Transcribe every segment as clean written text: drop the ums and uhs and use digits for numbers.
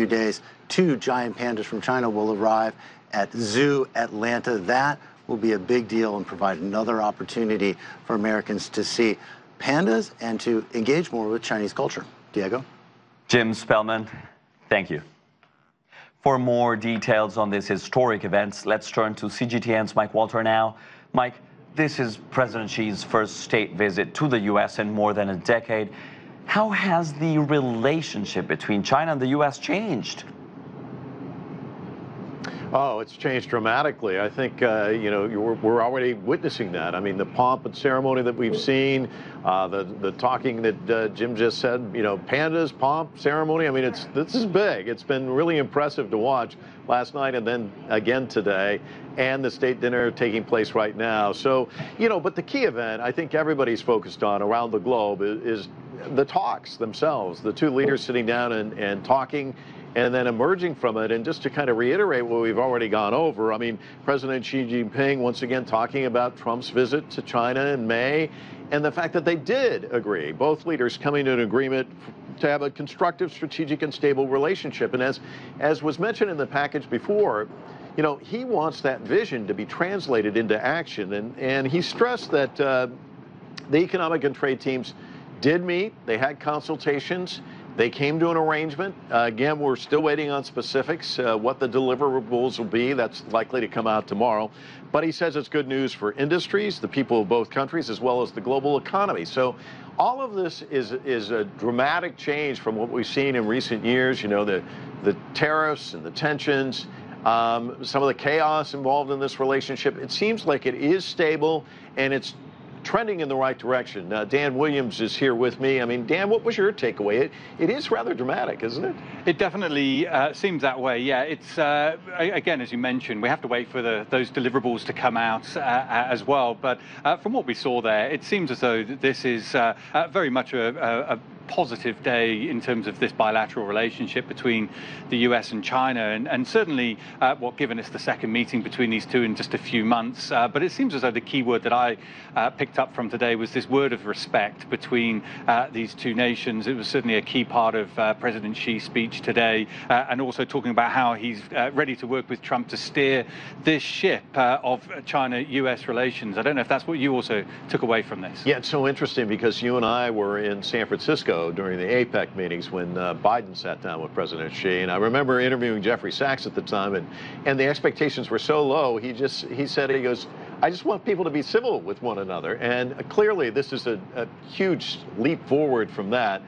days, 2 giant pandas from China will arrive at Zoo Atlanta. That will be a big deal and provide another opportunity for Americans to see pandas and to engage more with Chinese culture. Diego? Jim Spellman, thank you. For more details on this historic event, let's turn to CGTN's Mike Walter now. Mike, this is President Xi's first state visit to the U.S. in more than a decade. How has the relationship between China and the U.S. changed? Oh, it's changed dramatically. I think, we're already witnessing that. I mean, the pomp and ceremony that we've seen, the talking that Jim just said, pandas, pomp, ceremony. I mean, this is big. It's been really impressive to watch last night and then again today, and the state dinner taking place right now. So, but the key event I think everybody's focused on around the globe is the talks themselves, the 2 leaders sitting down and talking, and then emerging from it. And just to kind of reiterate what we've already gone over, I mean, President Xi Jinping once again talking about Trump's visit to China in May and the fact that they did agree, both leaders coming to an agreement to have a constructive, strategic, and stable relationship. And as was mentioned in the package before, he wants that vision to be translated into action. And he stressed that the economic and trade teams did meet, they had consultations, they came to an arrangement. Again, we're still waiting on specifics, what the deliverables will be. That's likely to come out tomorrow. But he says it's good news for industries, the people of both countries, as well as the global economy. So all of this is a dramatic change from what we've seen in recent years. The tariffs and the tensions, some of the chaos involved in this relationship. It seems like it is stable and it's trending in the right direction. Dan Williams is here with me. I mean, Dan, what was your takeaway? It is rather dramatic, isn't it? It definitely seems that way, yeah. It's, again, as you mentioned, we have to wait for those deliverables to come out as well. But from what we saw there, it seems as though this is very much a positive day in terms of this bilateral relationship between the US and China, and certainly given us the second meeting between these two in just a few months. But it seems as though the key word that I picked up from today was this word of respect between these 2 nations. It was certainly a key part of President Xi's speech today, and also talking about how he's ready to work with Trump to steer this ship of China-US relations. I don't know if that's what you also took away from this. Yeah, it's so interesting because you and I were in San Francisco during the APEC meetings when Biden sat down with President Xi, and I remember interviewing Jeffrey Sachs at the time, and the expectations were so low. He said, I just want people to be civil with one another, and clearly this is a huge leap forward from that.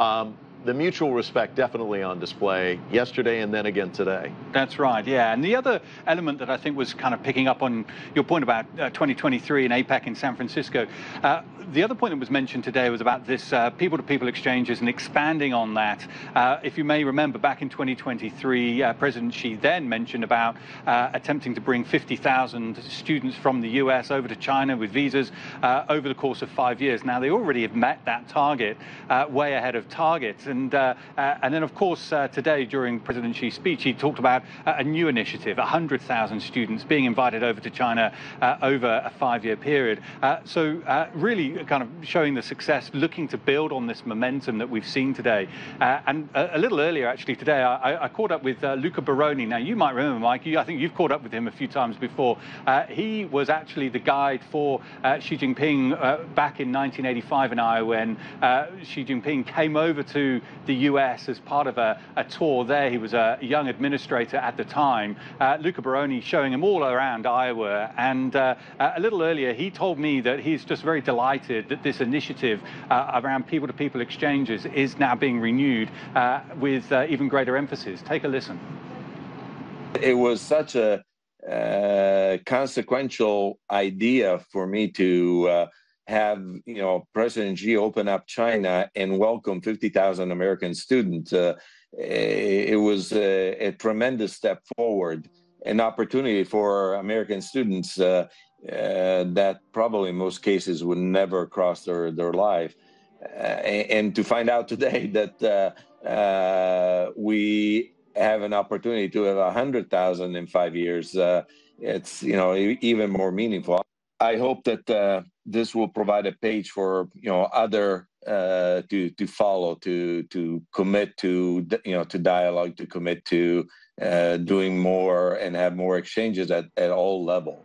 The mutual respect definitely on display yesterday and then again today. That's right, yeah. And the other element that I think was kind of picking up on your point about 2023 and APEC in San Francisco, the other point that was mentioned today was about this people-to-people exchanges and expanding on that. If you may remember, back in 2023, President Xi then mentioned about attempting to bring 50,000 students from the US over to China with visas over the course of 5 years. Now, they already have met that target way ahead of target. And then, of course, today during President Xi's speech, he talked about a new initiative, 100,000 students being invited over to China over a 5-year period. So really kind of showing the success, looking to build on this momentum that we've seen today. And a little earlier, actually, today, I caught up with Luca Baroni. Now, you might remember, Mike, I think you've caught up with him a few times before. He was actually the guide for Xi Jinping back in 1985 in Iowa when Xi Jinping came over to the US as part of a tour there. He was a young administrator at the time. Luca Baroni showing him all around Iowa. And a little earlier, he told me that he's just very delighted that this initiative around people-to-people exchanges is now being renewed with even greater emphasis. Take a listen. It was such a consequential idea for me to have President Xi open up China and welcome 50,000 American students. It was a tremendous step forward, an opportunity for American students that probably in most cases would never cross their life. And to find out today that we have an opportunity to have 100,000 in 5 years, it's even more meaningful. I hope that this will provide a page for other to follow, to commit to to dialogue, to commit to doing more and have more exchanges at all levels.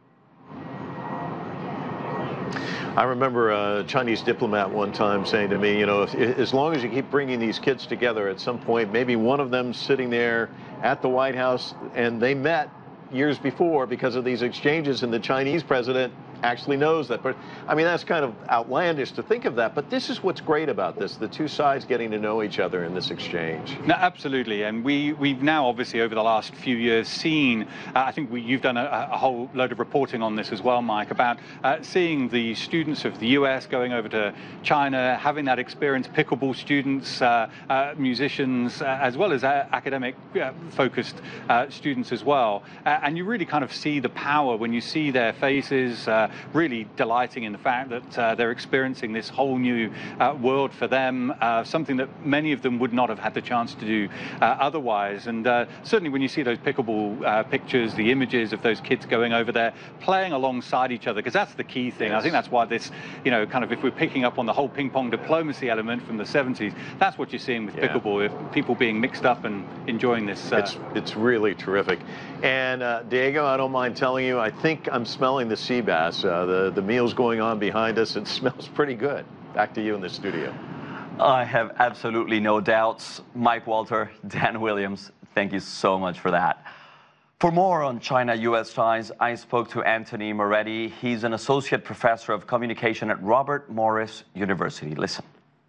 I remember a Chinese diplomat one time saying to me, as long as you keep bringing these kids together, at some point, maybe one of them sitting there at the White House, and they met years before because of these exchanges, and the Chinese president actually knows that. But I mean, that's kind of outlandish to think of that, but this is what's great about this, the two sides getting to know each other in this exchange. No, absolutely, and we've now obviously over the last few years seen, I think you've done a whole load of reporting on this as well, Mike, about seeing the students of the US going over to China, having that experience, pickleball students, musicians, as well as academic focused students as well, and you really kind of see the power when you see their faces, really delighting in the fact that they're experiencing this whole new world for them, something that many of them would not have had the chance to do otherwise. And certainly when you see those pickleball pictures, the images of those kids going over there, playing alongside each other, because that's the key thing. Yes. I think that's why this, kind of, if we're picking up on the whole ping pong diplomacy element from the 70s, that's what you're seeing with pickleball, if people being mixed up and enjoying this. It's really terrific. And Diego, I don't mind telling you, I think I'm smelling the sea bass. The meal's going on behind us. It smells pretty good. Back to you in the studio. I have absolutely no doubts. Mike Walter, Dan Williams, thank you so much for that. For more on China-U.S. ties, I spoke to Anthony Moretti. He's an associate professor of communication at Robert Morris University. Listen.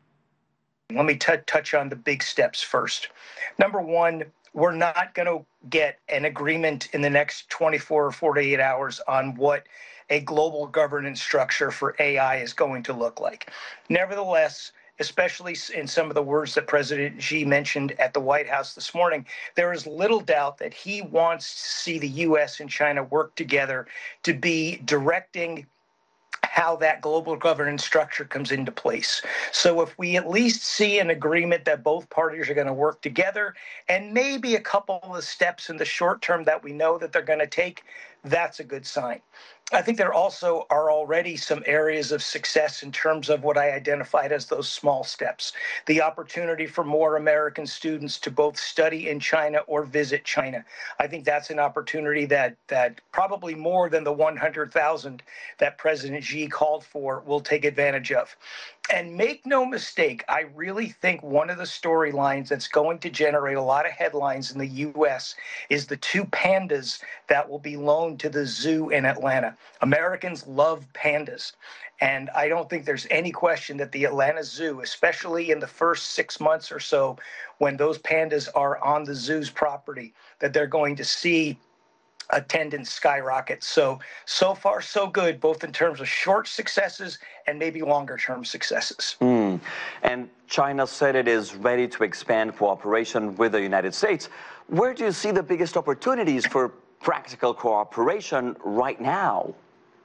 Let me touch on the big steps first. Number one, we're not going to get an agreement in the next 24 or 48 hours on what a global governance structure for AI is going to look like. Nevertheless, especially in some of the words that President Xi mentioned at the White House this morning, there is little doubt that he wants to see the U.S. and China work together to be directing how that global governance structure comes into place. So if we at least see an agreement that both parties are going to work together, and maybe a couple of the steps in the short term that we know that they're going to take, that's a good sign. I think there also are already some areas of success in terms of what I identified as those small steps. The opportunity for more American students to both study in China or visit China. I think that's an opportunity that probably more than the 100,000 that President Xi called for will take advantage of. And make no mistake, I really think one of the storylines that's going to generate a lot of headlines in the U.S. is the two pandas that will be loaned to the zoo in Atlanta. Americans love pandas. And I don't think there's any question that the Atlanta Zoo, especially in the first 6 months or so, when those pandas are on the zoo's property, that they're going to see attendance skyrocket. So far, so good, both in terms of short successes and maybe longer term successes. And China said it is ready to expand cooperation with the United States. Where do you see the biggest opportunities for practical cooperation right now?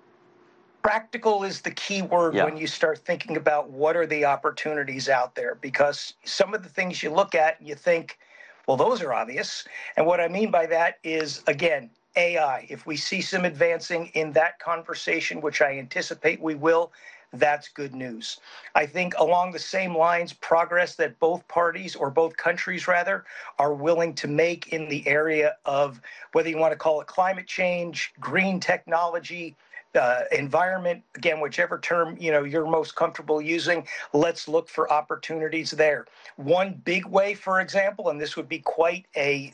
Practical is the key word when you start thinking about what are the opportunities out there, because some of the things you look at, you think, well, those are obvious. And what I mean by that is, again, AI. If we see some advancing in that conversation, which I anticipate we will, that's good news. I think along the same lines, progress that both parties, or both countries rather, are willing to make in the area of, whether you want to call it climate change, green technology, environment, again, whichever term you're most comfortable using, let's look for opportunities there. One big way, for example, and this would be quite a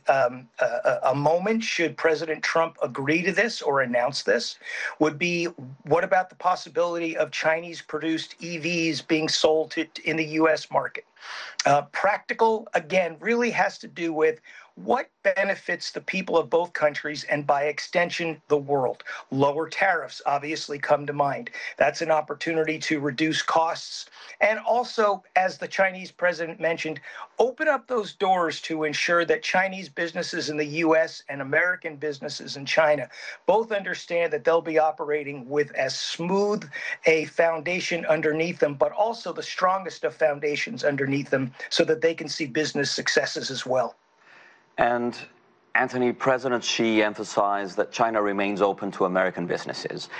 moment should President Trump agree to this or announce this, would be, what about the possibility of Chinese-produced EVs being sold in the U.S. market? Practical, again, really has to do with what benefits the people of both countries and, by extension, the world. Lower tariffs obviously come to mind. That's an opportunity to reduce costs. And also, as the Chinese president mentioned, open up those doors to ensure that Chinese businesses in the U.S. and American businesses in China both understand that they'll be operating with as smooth a foundation underneath them, but also the strongest of foundations underneath them, so that they can see business successes as well. And Anthony, President Xi emphasized that China remains open to American businesses.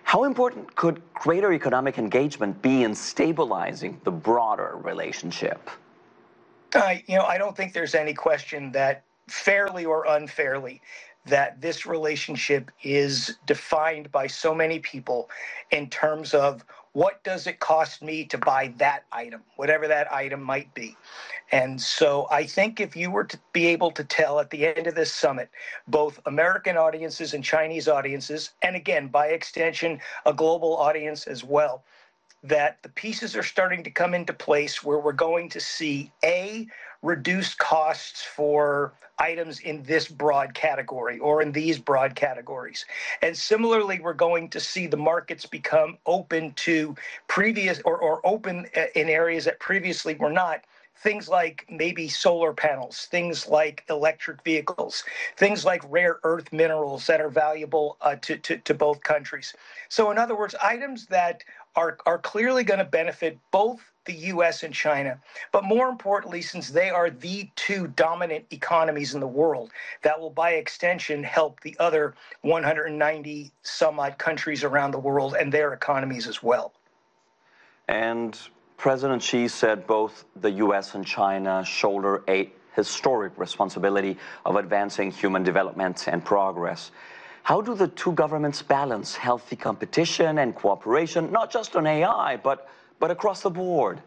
How important could greater economic engagement be in stabilizing the broader relationship? I don't think there's any question that fairly or unfairly, that this relationship is defined by so many people in terms of what does it cost me to buy that item, whatever that item might be. And so I think if you were to be able to tell at the end of this summit, both American audiences and Chinese audiences, and again, by extension, a global audience as well, that the pieces are starting to come into place where we're going to see reduced costs for items in this broad category or in these broad categories. And similarly, we're going to see the markets become open to previous or open in areas that previously were not. Things like maybe solar panels, things like electric vehicles, things like rare earth minerals that are valuable to both countries. So in other words, items that are clearly going to benefit both the U.S. and China, but more importantly, since they are the two dominant economies in the world, that will by extension help the other 190 some odd countries around the world and their economies as well. And President Xi said both the U.S. and China shoulder a historic responsibility of advancing human development and progress. How do the two governments balance healthy competition and cooperation, not just on AI, but across the board?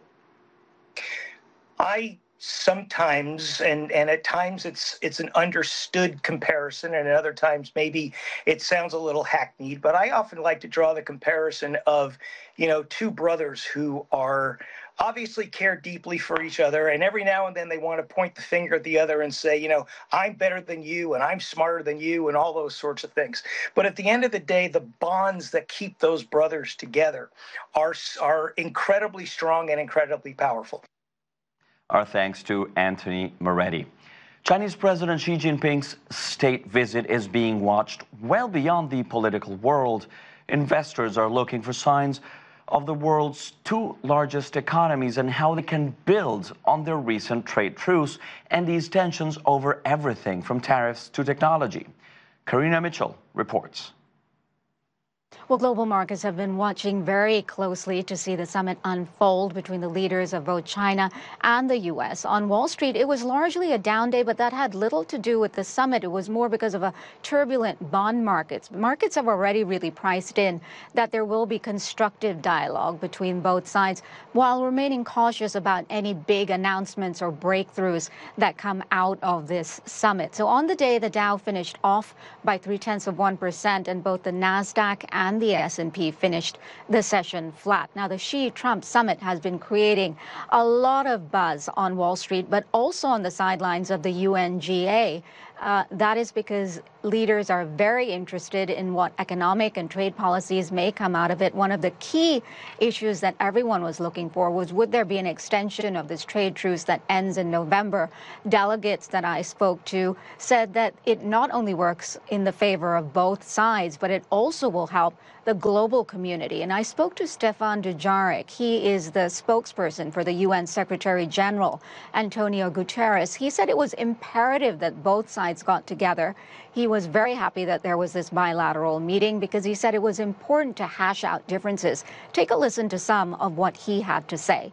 I sometimes, and at times it's an understood comparison, and at other times maybe it sounds a little hackneyed, but I often like to draw the comparison of, two brothers who are obviously care deeply for each other, and every now and then they want to point the finger at the other and say, I'm better than you and I'm smarter than you and all those sorts of things. But at the end of the day, the bonds that keep those brothers together are incredibly strong and incredibly powerful. Our thanks to Anthony Moretti. Chinese President Xi Jinping's state visit is being watched well beyond the political world. Investors are looking for signs of the world's two largest economies and how they can build on their recent trade truce and these tensions over everything from tariffs to technology. Karina Mitchell reports. Well, global markets have been watching very closely to see the summit unfold between the leaders of both China and the U.S. On Wall Street, it was largely a down day, but that had little to do with the summit. It was more because of a turbulent bond markets. Markets have already really priced in that there will be constructive dialogue between both sides, while remaining cautious about any big announcements or breakthroughs that come out of this summit. So on the day, the Dow finished off by 0.3%, and both the NASDAQ and the S&P finished the session flat. Now, the Xi-Trump summit has been creating a lot of buzz on Wall Street, but also on the sidelines of the UNGA. That is because leaders are very interested in what economic and trade policies may come out of it. One of the key issues that everyone was looking for was, would there be an extension of this trade truce that ends in November? Delegates that I spoke to said that it not only works in the favor of both sides, but it also will help the global community. And I spoke to Stefan Dujarric. He is the spokesperson for the UN Secretary General, Antonio Guterres. He said it was imperative that both sides got together. He was very happy that there was this bilateral meeting because he said it was important to hash out differences. Take a listen to some of what he had to say.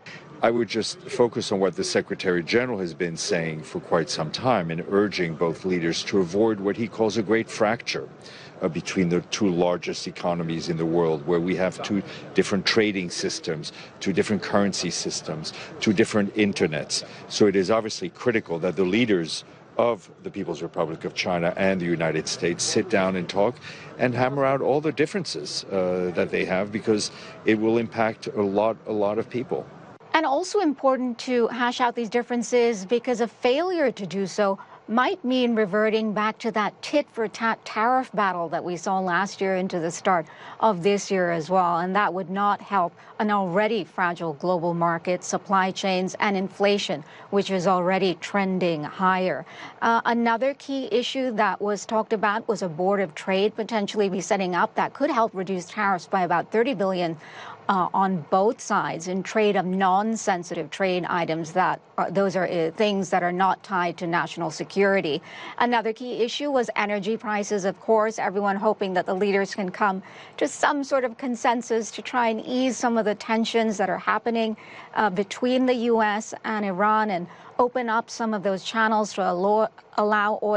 I would just focus on what the Secretary General has been saying for quite some time and urging both leaders to avoid what he calls a great fracture between the two largest economies in the world, where we have two different trading systems, two different currency systems, two different internets. So it is obviously critical that the leaders of the People's Republic of China and the United States sit down and talk and hammer out all the differences that they have, because it will impact a lot of people. And also important to hash out these differences because a failure to do so might mean reverting back to that tit-for-tat tariff battle that we saw last year into the start of this year as well. And that would not help an already fragile global market, supply chains, and inflation, which is already trending higher. Another key issue that was talked about was a board of trade potentially be setting up that could help reduce tariffs by about $30 billion on both sides in trade of non-sensitive trade items those are things that are not tied to national security. Another key issue was energy prices, of course, everyone hoping that the leaders can come to some sort of consensus to try and ease some of the tensions that are happening between the U.S. and Iran and open up some of those channels to allow oil